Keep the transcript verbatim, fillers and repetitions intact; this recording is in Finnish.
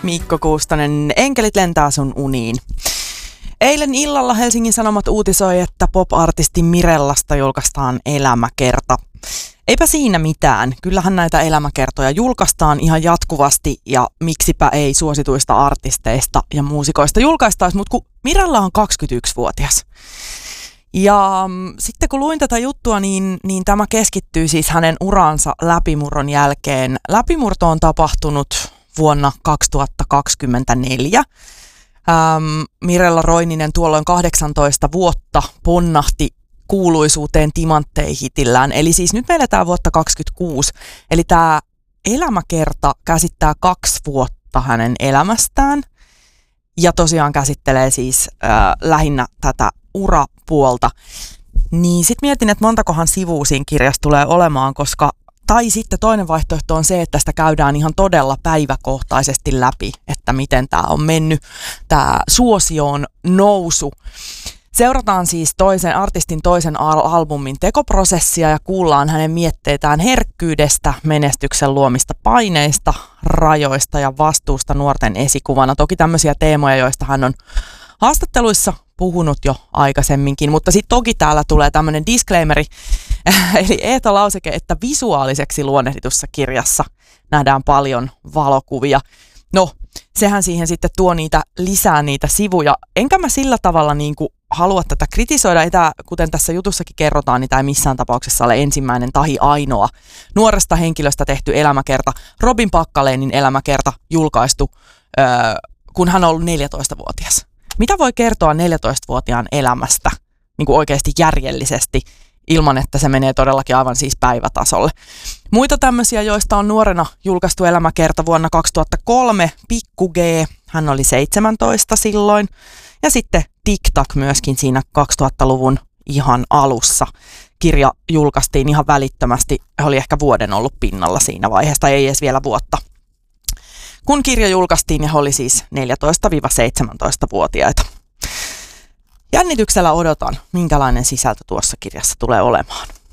Mikko Kuustonen, Enkelit lentää sun uniin. Eilen illalla Helsingin Sanomat uutisoi, että pop-artisti Mirellasta julkaistaan elämäkerta. Eipä siinä mitään. Kyllähän näitä elämäkertoja julkaistaan ihan jatkuvasti ja miksipä ei suosituista artisteista ja muusikoista julkaistaisi, mutta kun Mirella on kaksikymmentäyksivuotias. Ja sitten kun luin tätä juttua, niin, niin tämä keskittyy siis hänen uransa läpimurron jälkeen. Läpimurto on tapahtunut vuonna kaksituhattakaksikymmentäneljä. Ähm, Mirella Roininen tuolloin kahdeksantoista vuotta ponnahti kuuluisuuteen Timanttei-hitillään. Eli siis nyt me eletään vuotta kaksikymmentäkuusi. Eli tämä elämäkerta käsittää kaksi vuotta hänen elämästään. Ja tosiaan käsittelee siis äh, lähinnä tätä urapuolta. Niin sitten mietin, että montakohan sivua siinä kirjassa tulee olemaan, koska tai sitten toinen vaihtoehto on se, että sitä käydään ihan todella päiväkohtaisesti läpi, että miten tämä on mennyt, tämä suosion nousu. Seurataan siis toisen artistin toisen al- albumin tekoprosessia ja kuullaan hänen mietteitään herkkyydestä, menestyksen luomista paineista, rajoista ja vastuusta nuorten esikuvana. Toki tämmöisiä teemoja, joista hän on haastatteluissa puhunut jo aikaisemminkin, mutta sitten toki täällä tulee tämmöinen disclaimeri, eli eetolauseke, että visuaaliseksi luonnehditussa kirjassa nähdään paljon valokuvia. No, sehän siihen sitten tuo niitä lisää niitä sivuja. Enkä mä sillä tavalla niin kuin halua tätä kritisoida. Ei tämä, kuten tässä jutussakin kerrotaan, niin tämä ei missään tapauksessa ole ensimmäinen tahi ainoa nuoresta henkilöstä tehty elämäkerta. Robin Packalénin elämäkerta julkaistu, öö, kun hän on ollut neljätoistavuotias. Mitä voi kertoa neljätoistavuotiaan elämästä niin kuin oikeasti järjellisesti ilman, että se menee todellakin aivan siis päivätasolle? Muita tämmöisiä, joista on nuorena julkaistu elämäkerta vuonna kaksituhattakolme, Pikku G, hän oli seitsemäntoista silloin, ja sitten TikTok myöskin siinä kaksituhattaluvun ihan alussa. Kirja julkaistiin ihan välittömästi, he oli ehkä vuoden ollut pinnalla siinä vaiheessa, ei edes vielä vuotta. Kun kirja julkaistiin, niin he oli siis neljätoista–seitsemäntoista-vuotiaita. Jännityksellä odotan, minkälainen sisältö tuossa kirjassa tulee olemaan.